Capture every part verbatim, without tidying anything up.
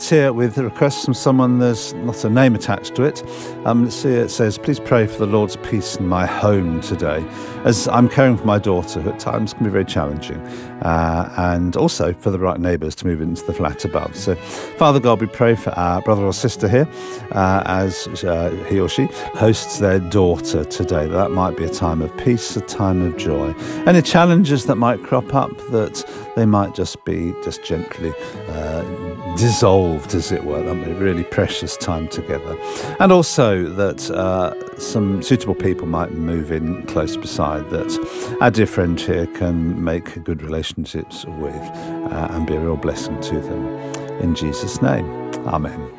notes here with requests from someone. There's not a name attached to it. Um, let's see, it says, please pray for the Lord's peace in my home today, as I'm caring for my daughter, who at times can be very challenging, uh, and also for the right neighbours to move into the flat above. So, Father God, we pray for our brother or sister here uh, as uh, he or she hosts their daughter today. That might be a time of peace, a time of joy. Any challenges that might crop up, that they might just be just gently uh, dissolved, as it were. That would be a really precious time together. And also that uh, some suitable people might move in close beside, that our dear friend here can make good relationships with uh, and be a real blessing to them. In Jesus' name, amen.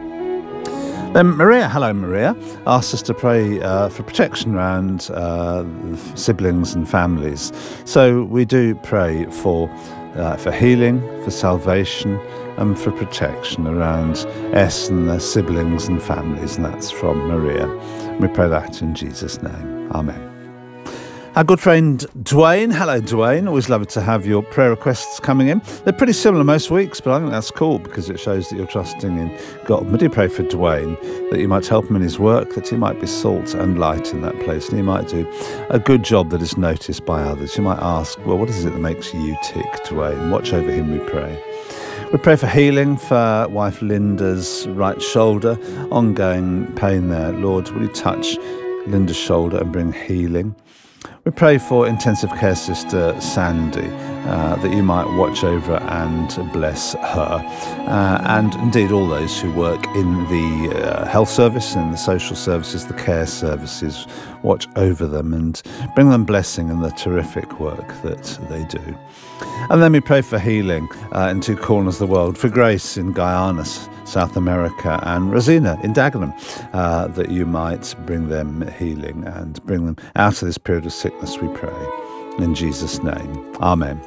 Then Maria, hello Maria, asked us to pray uh, for protection around uh, siblings and families. So we do pray for uh, for healing, for salvation, and for protection around S and their siblings and families, and that's from Maria. We pray that in Jesus' name. Amen. Our good friend Dwayne. Hello, Dwayne. Always love to have your prayer requests coming in. They're pretty similar most weeks, but I think that's cool because it shows that you're trusting in God. We do pray for Dwayne, that you might help him in his work, that he might be salt and light in that place, and he might do a good job that is noticed by others. You might ask, well, what is it that makes you tick, Dwayne? Watch over him, we pray. We pray for healing for wife Linda's right shoulder, ongoing pain there. Lord, will you touch Linda's shoulder and bring healing? We pray for intensive care sister Sandy, uh, that you might watch over and bless her, uh, and indeed all those who work in the uh, health service and the social services, the care services. Watch over them and bring them blessing in the terrific work that they do. And then we pray for healing uh, in two corners of the world, for Grace in Guyana, South America, and Rosina in Dagenham, uh, that you might bring them healing and bring them out of this period of sickness, we pray. In Jesus' name, amen.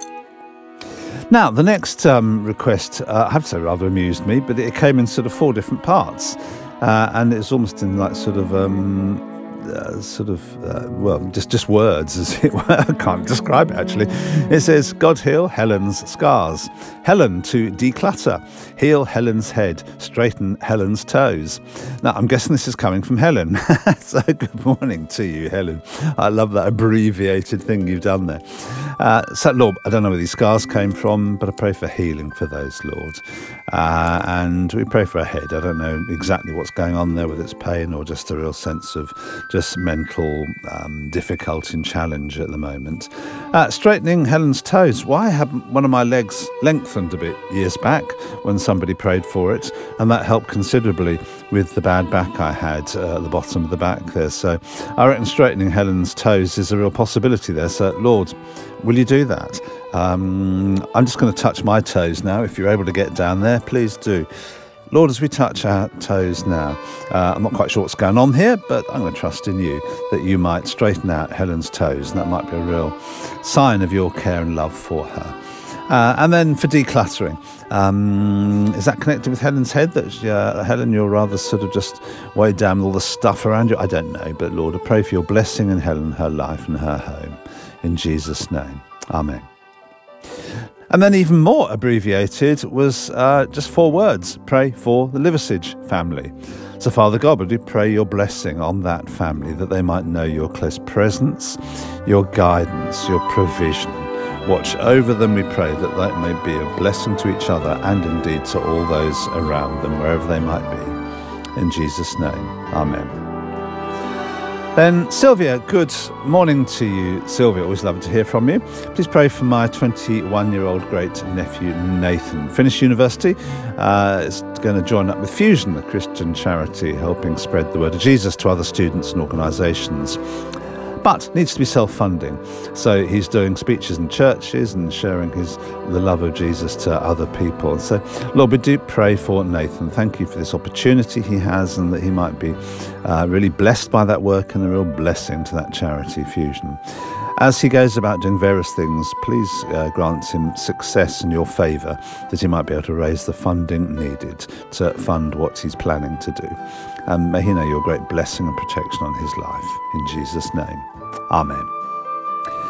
Now, the next um, request, uh, I have to say, rather amused me, but it came in sort of four different parts, uh, and it's almost in like sort of... Um, Uh, sort of, uh, well, just, just words, as it were. I can't describe it, actually. It says, God heal Helen's scars. Helen to declutter. Heal Helen's head. Straighten Helen's toes. Now, I'm guessing this is coming from Helen. So, good morning to you, Helen. I love that abbreviated thing you've done there. Uh, so, Lord, I don't know where these scars came from, but I pray for healing for those, Lord. Uh, and we pray for her head. I don't know exactly what's going on there, whether it's pain or just a real sense of just mental um, difficulty and challenge at the moment. Uh, straightening Helen's toes. Why haven't one of my legs lengthened a bit years back when somebody prayed for it? And that helped considerably with the bad back I had uh, at the bottom of the back there. So I reckon straightening Helen's toes is a real possibility there. So, Lord, will you do that? Um, I'm just going to touch my toes now. If you're able to get down there, please do. Lord, as we touch our toes now, uh, I'm not quite sure what's going on here, but I'm going to trust in you that you might straighten out Helen's toes, and that might be a real sign of your care and love for her. Uh, and then for decluttering, um, is that connected with Helen's head? That uh, Helen, you're rather sort of just weighed down with all the stuff around you? I don't know, but Lord, I pray for your blessing in Helen, her life and her home. In Jesus' name, amen. And then even more abbreviated was uh, just four words. Pray for the Liversidge family. So Father God, would you pray your blessing on that family, that they might know your close presence, your guidance, your provision. Watch over them, we pray, that they may be a blessing to each other and indeed to all those around them, wherever they might be. In Jesus' name, amen. Then Sylvia, good morning to you. Sylvia, always love to hear from you. Please pray for my twenty-one-year-old great-nephew Nathan. Finished university, uh, is going to join up with Fusion, the Christian charity helping spread the word of Jesus to other students and organisations. But needs to be self-funding. So he's doing speeches in churches and sharing his the love of Jesus to other people. And so, Lord, we do pray for Nathan. Thank you for this opportunity he has, and that he might be uh, really blessed by that work and a real blessing to that charity, Fusion. As he goes about doing various things, please uh, grant him success in your favour, that he might be able to raise the funding needed to fund what he's planning to do. And may he know your great blessing and protection on his life. In Jesus' name, amen.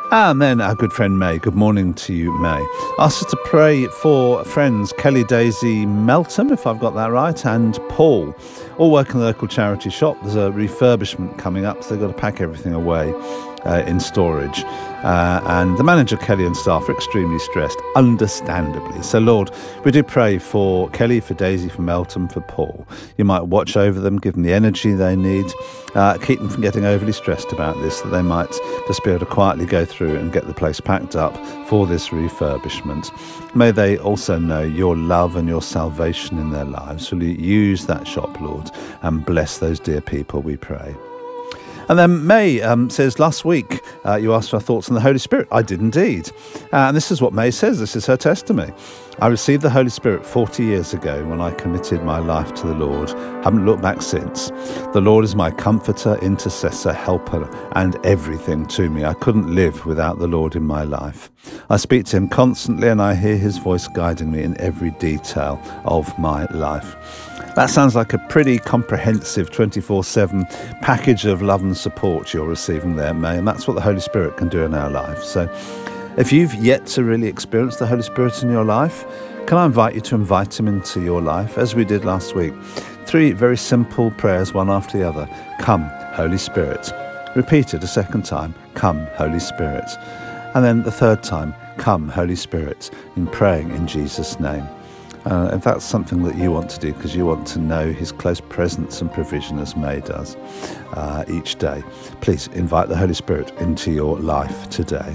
And then our good friend May. Good morning to you, May. Asked us to pray for friends Kelly, Daisy, Melton, if I've got that right, and Paul. All work in the local charity shop. There's a refurbishment coming up, so they've got to pack everything away uh, in storage. Uh, and the manager, Kelly, and staff are extremely stressed, understandably. So, Lord, we do pray for Kelly, for Daisy, for Melton, for Paul. You might watch over them, give them the energy they need, uh, keep them from getting overly stressed about this, that they might just be able to quietly go through and get the place packed up for this refurbishment. May they also know your love and your salvation in their lives. Will you use that shop, Lord, and bless those dear people, we pray. And then May um, says, last week uh, you asked for our thoughts on the Holy Spirit. I did indeed. Uh, and this is what May says. This is her testimony. I received the Holy Spirit forty years ago when I committed my life to the Lord. Haven't looked back since. The Lord is my comforter, intercessor, helper, and everything to me. I couldn't live without the Lord in my life. I speak to him constantly and I hear his voice guiding me in every detail of my life. That sounds like a pretty comprehensive twenty-four seven package of love and support you're receiving there, May, and that's what the Holy Spirit can do in our life. So if you've yet to really experience the Holy Spirit in your life, can I invite you to invite him into your life, as we did last week? Three very simple prayers, one after the other. Come, Holy Spirit. Repeat it a second time. Come, Holy Spirit. And then the third time, come, Holy Spirit, in praying in Jesus' name. Uh, if that's something that you want to do because you want to know his close presence and provision as May does uh, each day, please invite the Holy Spirit into your life today.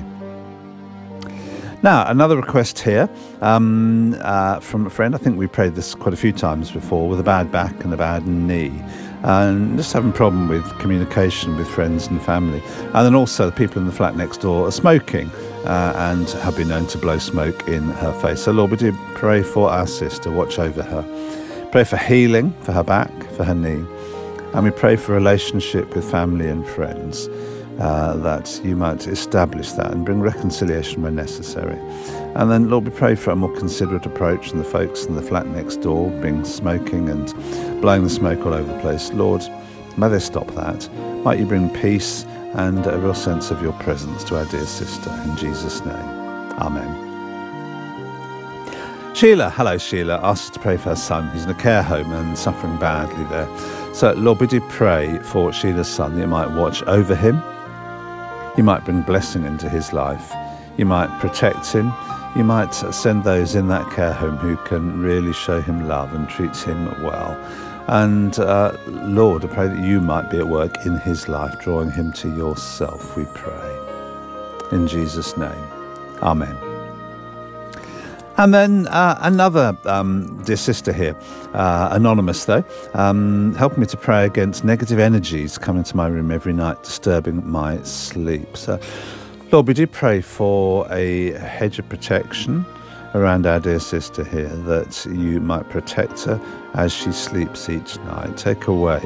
Now, another request here um, uh, from a friend. I think we prayed this quite a few times before, with a bad back and a bad knee. And just having a problem with communication with friends and family. And then also the people in the flat next door are smoking uh, and have been known to blow smoke in her face. So Lord, we do pray for our sister, watch over her. Pray for healing for her back, for her knee. And we pray for relationship with family and friends, uh, that you might establish that and bring reconciliation where necessary. And then, Lord, we pray for a more considerate approach from the folks in the flat next door, being smoking and blowing the smoke all over the place. Lord, may they stop that. Might you bring peace and a real sense of your presence to our dear sister. In Jesus' name, amen. Sheila, hello Sheila, asked us to pray for her son. He's in a care home and suffering badly there. So, Lord, we do pray for Sheila's son that you might watch over him. You might bring blessing into his life. You might protect him. You might send those in that care home who can really show him love and treat him well. And uh, Lord, I pray that you might be at work in his life, drawing him to yourself, we pray. In Jesus' name, amen. And then uh, another um, dear sister here, uh, anonymous though, um, helping me to pray against negative energies coming to my room every night, disturbing my sleep. So, Lord, we do pray for a hedge of protection around our dear sister here, that you might protect her as she sleeps each night. Take away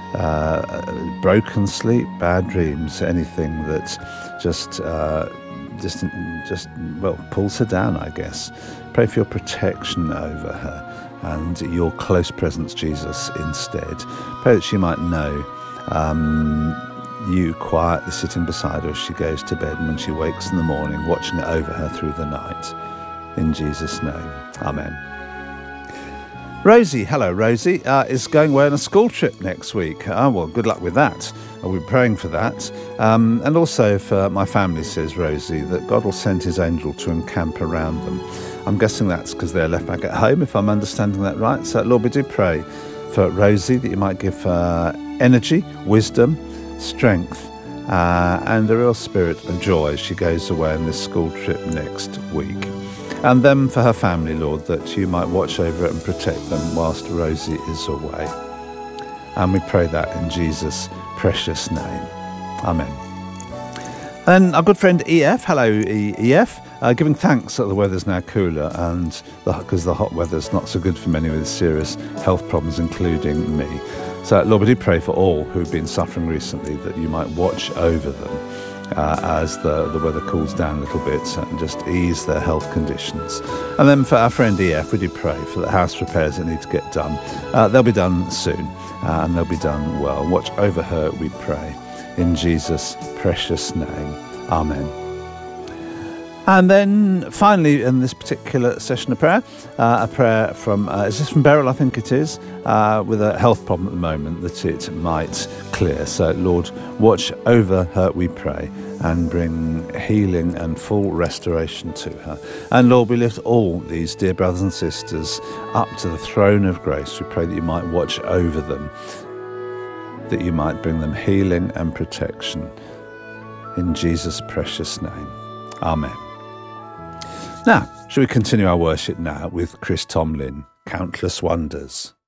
uh, broken sleep, bad dreams, anything that just, uh, just, just, well, pulls her down, I guess. Pray for your protection over her and your close presence, Jesus, instead. Pray that she might know um, you quietly sitting beside her as she goes to bed and when she wakes in the morning, watching it over her through the night. In Jesus' name, amen. Rosie, hello Rosie, uh, is going away on a school trip next week. Oh, well, good luck with that. I'll be praying for that. Um, and also for my family, says Rosie, that God will send his angel to encamp around them. I'm guessing that's because they're left back at home, if I'm understanding that right. So, Lord, we do pray for Rosie that you might give her energy, wisdom, strength, uh, and a real spirit of joy as she goes away on this school trip next week. And then for her family, Lord, that you might watch over it and protect them whilst Rosie is away. And we pray that in Jesus' precious name. Amen. And our good friend E F, hello E F, uh, giving thanks that the weather's now cooler and because the, the hot weather's not so good for many with serious health problems, including me. So, Lord, we do pray for all who've been suffering recently that you might watch over them uh, as the, the weather cools down a little bit and just ease their health conditions. And then for our friend E F, we do pray for the house repairs that need to get done. Uh, they'll be done soon uh, and they'll be done well. Watch over her, we pray. In Jesus' precious name. Amen. And then finally, in this particular session of prayer, uh, a prayer from, uh, is this from Beryl? I think it is, uh, with a health problem at the moment that it might clear. So, Lord, watch over her, we pray, and bring healing and full restoration to her. And Lord, we lift all these dear brothers and sisters up to the throne of grace. We pray that you might watch over them, that you might bring them healing and protection. In Jesus' precious name. Amen. Now, shall we continue our worship now with Chris Tomlin, Countless Wonders.